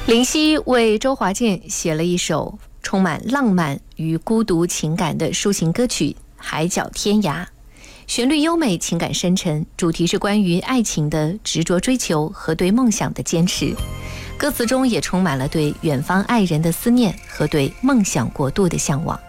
林夕为周华健写了一首充满浪漫与孤独情感的抒情歌曲《海角天涯》，旋律优美，情感深沉，主题是关于爱情的执着追求和对梦想的坚持。歌词中也充满了对远方爱人的思念和对梦想国度的向往。